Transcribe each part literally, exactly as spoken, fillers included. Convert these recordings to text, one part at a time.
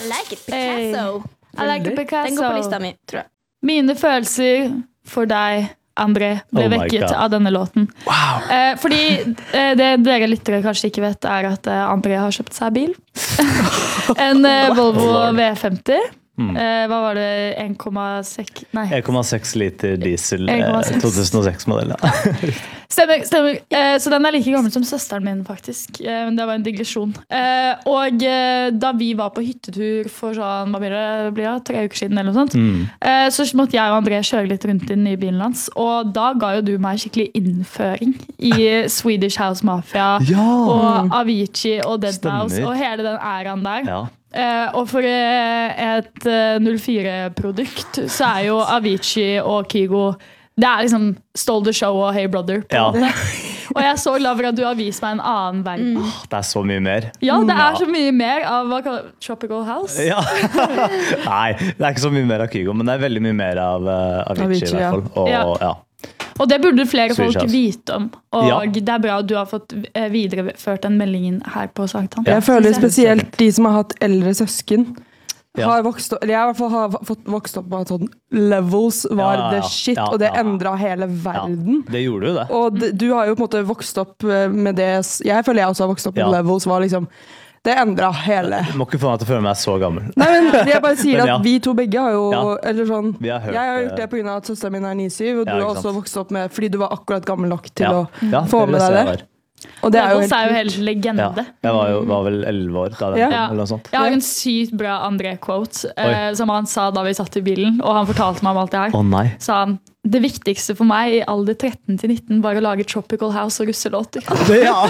like it, Picasso. I like it, Picasso. Den går på lista mi, tror jeg. Mine følelser for deg, André, ble Oh my vekket God. av denne låten. Wow. Eh, fordi eh, det dere lyttere kanskje ikke vet, er at eh, André har kjøpt seg bil. En eh, Volvo V femti. Mm. Eh, hva var det? en komma seks Nei. en komma seks liter diesel en komma seks. to tusen og seks-modell. Stemmer, stemmer. Eh, så den er like gammel som søsteren min, faktisk. Eh, det var en digresjon. Eh, og eh, da vi var på hyttetur for sånn, hva blir det, blir det, tre uker siden, eller noe sånt, Mm. eh, så måtte jeg og André kjøre litt rundt i den nye bilen hans. Og da ga jo du meg skikkelig innføring i Swedish House Mafia Ja! og Avicii og deadmau Stemmer. og hele den æraen der. Ja. Eh, og for eh, et eh, null fire-produkt så er jo Avicii og Kygo det er liksom Stole the Show og Hey Brother på Ja. en måte. Og jeg er så glad for at du har vist meg en annen verden. Mm. Det er så mye mer. Ja, det er Ja. så mye mer av hva kaller Tropical House. Ja. Nei, det er ikke så mye mer av Kygo, men det er veldig mye mer av uh, Avicii, Avicii, i hvert fall. Og, ja. ja. Og det burde flere Swedish folk House. vite om. Og Ja. det er bra at du har fått eh, videreført den meldingen her på Sankthans. Jeg føler spesielt de som har hatt eldre søsken Ja. har vokst opp, eller jeg i hvert fall har fått vokst opp med at sånn levels var Ja, ja, ja. the shit, Ja, og det ja. endret hele verden. Det gjorde jo det. Og d- du har jo på en måte vokst opp eh, med det, jeg føler jeg også har vokst opp med Ja. levels, var liksom, det endret hele. Du må ikke få meg til å føle meg så gammel. Nei, men jeg bare sier Men ja. at vi to begge har jo, Ja. eller sånn, Vi har hørt, jeg har gjort eh, det på grunn av at søsteren min er ni syv, og du Ja, ikke har også sant. vokst opp med, fordi du var akkurat gammel nok til Ja. å Ja, få det vil med jeg deg si det. jeg var. Og det er jo Levels er jo helt helt legende. Ja. Jeg var jo var vel elleve år da den Ja. kom, eller noe sånt. Jeg har en sykt bra André-quote eh, som han sa da vi satt i bilen, og han fortalte meg om alt det her. Å nei. Sa han, det viktigste for meg i alder tretten til nitten var å lage Tropical House og russelåter. Det, ja.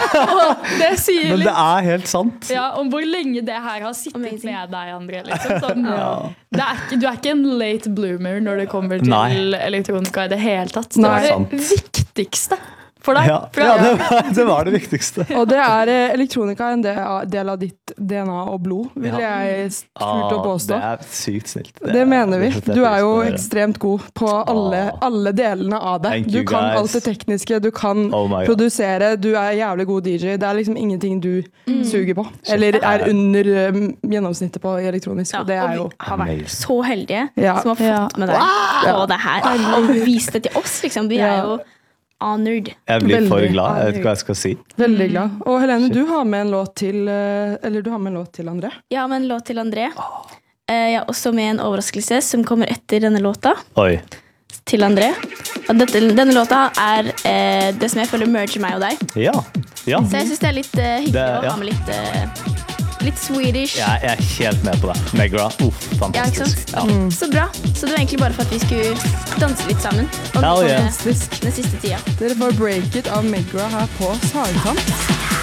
Det sier Men det litt er helt sant. ja, om hvor lenge det her har sittet Amazing. med deg, André. Liksom. Sånn, det er ikke, du er ikke en late bloomer når det kommer til Nei. elektronika i det hele tatt. Det Nei. var det Sant. viktigste for deg. Ja, For ja jeg- det, var, det var det viktigste. Og det er eh, elektronika er en del av, del av ditt D N A og blod, vil Ja. jeg turt å Ah, påstå. Det er sykt snilt. Det mener vi. setter jeg Du er pris jo på å høre. ekstremt god på alle, Ah. alle delene av det. Thank Du you, kan guys. alt det tekniske, du kan Oh my God. produsere, du er jævlig god D J. Det er liksom ingenting du suger på. Eller Shit. er under eh, gjennomsnittet på elektronisk. Ja, Og det er jo og vi har vært amazing. så heldige Ja. som har Ja. fått med deg på det her. Og vist det til oss, liksom. Vi er Ja. jo honored. Jeg blir for Veldig. glad. Jeg vet ikke hva jeg skal si. veldig glad. Og Helene, du har med en låt til eh, Eller du har med en låt til André. Ja, men en låt til André. Eh, Jeg har også med en overraskelse som kommer etter denne låta. Oi. Til André. Og dette, denne låta er eh, det som jeg føler merger meg og deg. Ja. ja. Så jeg syns det er litt eh, hyggelig Det- å ja. ha med litt, eh, litt Swedish. Jeg, jeg er helt med på det. Megra. Uff, Ja, ikke sant? fantastisk. Ja. Så bra. Så det var egentlig bare for at vi skulle danse litt sammen. Og Hell yeah. den siste tida. Dere får Break It av Megra her på Sankthans.